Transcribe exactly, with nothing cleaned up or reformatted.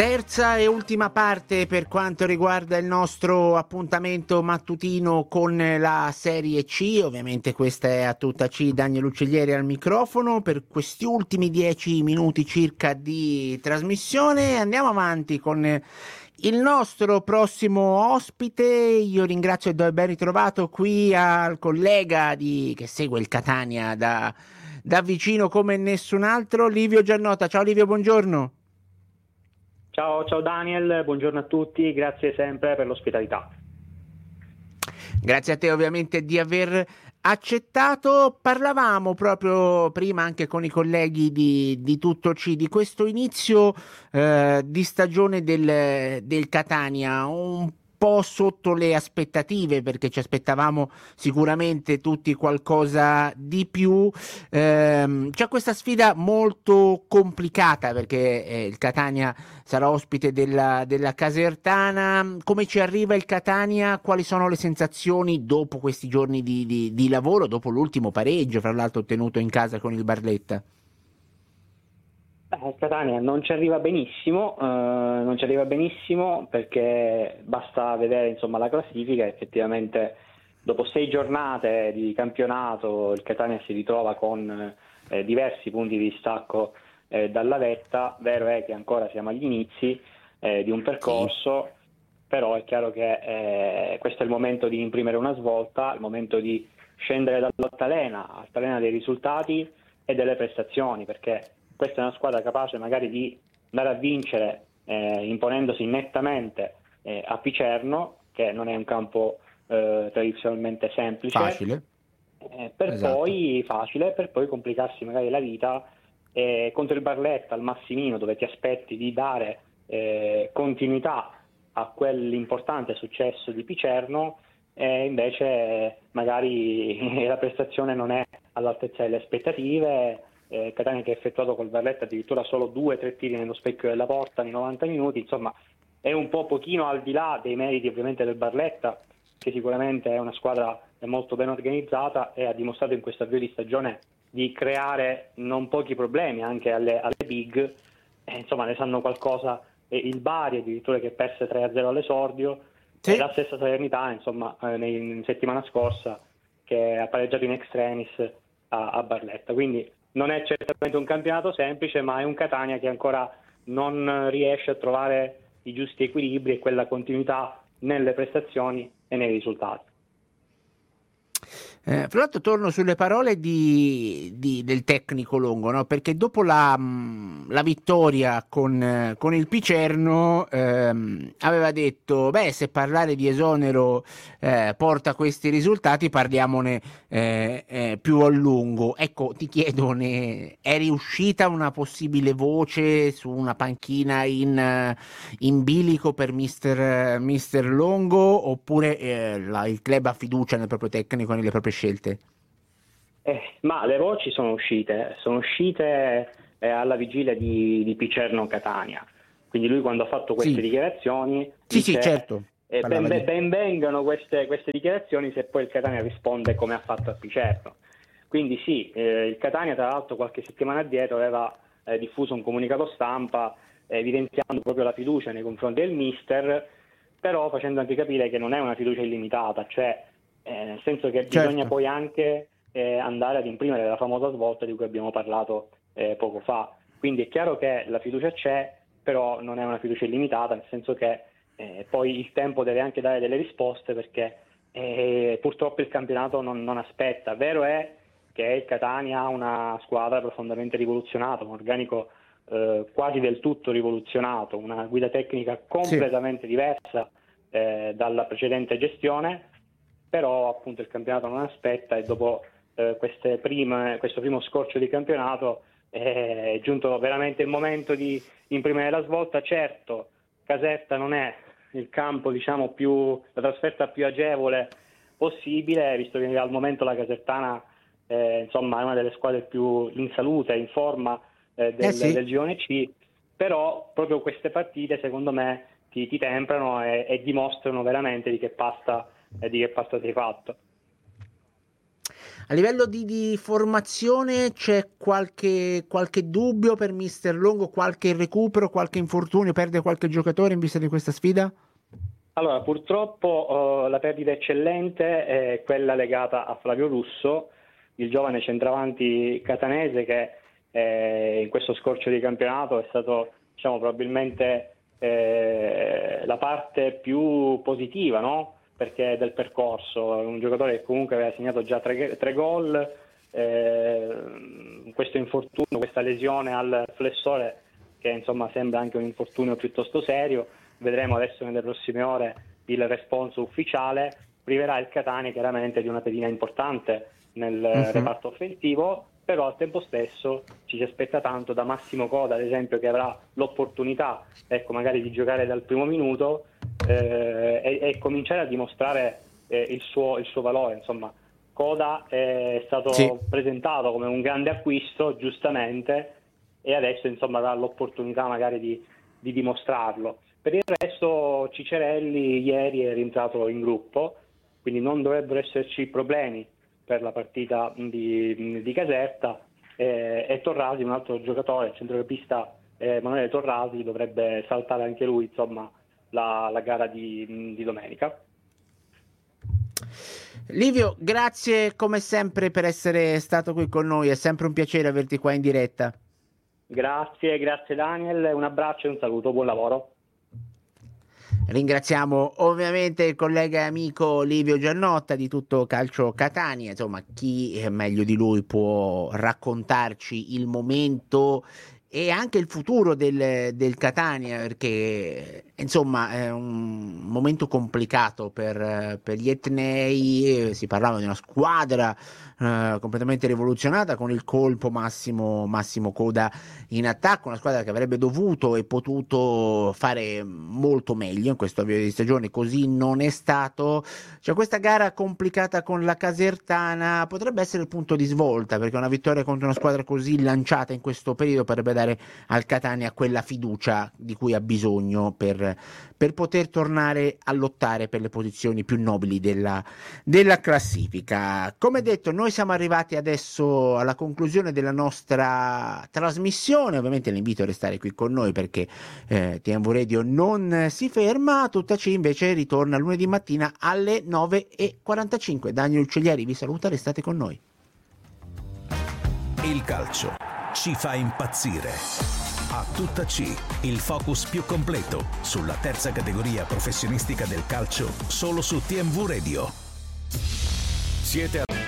Terza e ultima parte per quanto riguarda il nostro appuntamento mattutino con la Serie C. Ovviamente questa è a tutta C, Daniel Ucciglieri al microfono per questi ultimi dieci minuti circa di trasmissione. Andiamo avanti con il nostro prossimo ospite. Io ringrazio e do il ben ritrovato qui al collega di, che segue il Catania da, da vicino come nessun altro, Livio Giannota. Ciao Livio, buongiorno. Ciao, ciao Daniel, buongiorno a tutti, grazie sempre per l'ospitalità. Grazie a te ovviamente di aver accettato. Parlavamo proprio prima anche con i colleghi di, di Tutto C di questo inizio eh, di stagione del, del Catania, un po' sotto le aspettative, perché ci aspettavamo sicuramente tutti qualcosa di più. Ehm, c'è questa sfida molto complicata perché eh, il Catania sarà ospite della, della Casertana. Come ci arriva il Catania? Quali sono le sensazioni dopo questi giorni di, di, di lavoro, dopo l'ultimo pareggio, fra l'altro ottenuto in casa con il Barletta? Eh, Catania non ci arriva benissimo, eh, non ci arriva benissimo perché basta vedere insomma la classifica. Effettivamente dopo sei giornate di campionato il Catania si ritrova con eh, diversi punti di distacco eh, dalla vetta. Vero è che ancora siamo agli inizi eh, di un percorso, sì. Però è chiaro che eh, questo è il momento di imprimere una svolta, il momento di scendere dall'altalena, altalena dei risultati e delle prestazioni, perché questa è una squadra capace magari di andare a vincere eh, imponendosi nettamente eh, a Picerno, che non è un campo eh, tradizionalmente semplice, Facile. Eh, per Esatto. poi facile, per poi complicarsi magari la vita eh, contro il Barletta al Massimino, dove ti aspetti di dare eh, continuità a quell'importante successo di Picerno, e invece magari la prestazione non è all'altezza delle aspettative. Eh, Catania che ha effettuato col Barletta addirittura solo due o tre tiri nello specchio della porta nei novanta minuti, insomma è un po' pochino al di là dei meriti ovviamente del Barletta, che sicuramente è una squadra molto ben organizzata e ha dimostrato in questo avvio di stagione di creare non pochi problemi anche alle, alle big, eh, insomma ne sanno qualcosa eh, il Bari addirittura che perse tre a zero all'esordio, Sì. e la stessa Salernitana insomma eh, in settimana scorsa che ha pareggiato in extremis a, a Barletta, quindi non è certamente un campionato semplice, ma è un Catania che ancora non riesce a trovare i giusti equilibri e quella continuità nelle prestazioni e nei risultati. Eh, fra l'altro torno sulle parole di, di- del tecnico Longo, no? Perché dopo la, mh, la vittoria con, eh, con il Picerno ehm, aveva detto, beh, se parlare di esonero eh, porta questi risultati, parliamone eh, eh, più a lungo. Ecco, ti chiedo, ne è riuscita una possibile voce su una panchina in, eh, in bilico per mister, mister Longo, oppure eh, la- il club ha fiducia nel proprio tecnico e nelle proprie scelte? Eh, ma le voci sono uscite, sono uscite eh, alla vigilia di, di Picerno-Catania. Quindi lui quando ha fatto queste Sì, dichiarazioni sì, sì, dice certo. eh, ben, Parlava di... ben vengano queste, queste dichiarazioni se poi il Catania risponde come ha fatto a Picerno. Quindi sì, eh, il Catania tra l'altro qualche settimana addietro aveva eh, diffuso un comunicato stampa eh, evidenziando proprio la fiducia nei confronti del mister, però facendo anche capire che non è una fiducia illimitata, cioè eh, nel senso che bisogna Certo. poi anche eh, andare ad imprimere la famosa svolta di cui abbiamo parlato eh, poco fa. Quindi è chiaro che la fiducia c'è, però non è una fiducia illimitata, nel senso che eh, poi il tempo deve anche dare delle risposte, perché eh, purtroppo il campionato non, non aspetta. Vero è che il Catania ha una squadra profondamente rivoluzionata, un organico eh, quasi del tutto rivoluzionato, una guida tecnica Sì. completamente diversa eh, dalla precedente gestione, però appunto il campionato non aspetta, e dopo eh, queste prime, questo primo scorcio di campionato è giunto veramente il momento di imprimere la svolta. Certo, Caserta non è il campo, diciamo, più, la trasferta più agevole possibile, visto che al momento la Casertana eh, insomma è una delle squadre più in salute, in forma eh, del, Eh sì. del girone C, però proprio queste partite secondo me ti, ti temprano e, e dimostrano veramente di che pasta, eh, di che pasta sei fatto. A livello di, di formazione c'è qualche, qualche dubbio per mister Longo, qualche recupero, qualche infortunio, perde qualche giocatore in vista di questa sfida? Allora, purtroppo uh, la perdita eccellente è quella legata a Flavio Russo, il giovane centravanti catanese che eh, in questo scorcio di campionato è stato, diciamo, probabilmente eh, la parte più positiva, no? Perché del percorso, un giocatore che comunque aveva segnato già tre, tre gol, eh, questo infortunio, questa lesione al flessore che insomma sembra anche un infortunio piuttosto serio. Vedremo adesso nelle prossime ore il responso ufficiale, priverà il Catania chiaramente di una pedina importante nel uh-huh. reparto offensivo, però al tempo stesso ci si aspetta tanto da Massimo Coda, ad esempio, che avrà l'opportunità, ecco, magari di giocare dal primo minuto eh, e, e cominciare a dimostrare eh, il, suo, il suo valore. Insomma, Coda è stato sì. presentato come un grande acquisto, giustamente, e adesso insomma avrà l'opportunità magari di, di dimostrarlo. Per il resto Cicerelli ieri è rientrato in gruppo, quindi non dovrebbero esserci problemi per la partita di, di Caserta, eh, e Torrasi, un altro giocatore, il centrocampista eh, Emanuele Torrasi, dovrebbe saltare anche lui insomma la, la gara di, di domenica. Livio, grazie come sempre per essere stato qui con noi, è sempre un piacere averti qua in diretta. Grazie, grazie Daniel, un abbraccio e un saluto, buon lavoro. Ringraziamo ovviamente il collega e amico Livio Giannotta di Tutto Calcio Catania, insomma chi meglio di lui può raccontarci il momento e anche il futuro del, del Catania, perché insomma è un momento complicato per, per gli etnei, si parlava di una squadra eh, completamente rivoluzionata con il colpo Massimo, Massimo Coda in attacco, una squadra che avrebbe dovuto e potuto fare molto meglio in questo avvio di stagione, così non è stato. Cioè, questa gara complicata con la Casertana potrebbe essere il punto di svolta, perché una vittoria contro una squadra così lanciata in questo periodo potrebbe dare al Catania quella fiducia di cui ha bisogno per, per poter tornare a lottare per le posizioni più nobili della, della classifica. Come detto, noi siamo arrivati adesso alla conclusione della nostra trasmissione, ovviamente l'invito a restare qui con noi perché eh, T M V Radio non si ferma, Tuttaci invece ritorna lunedì mattina alle nove e quarantacinque. Daniel Uccellieri vi saluta, restate con noi. Il calcio ci fa impazzire. A Tutta C, il focus più completo sulla terza categoria professionistica del calcio, solo su T M V Radio. Siete a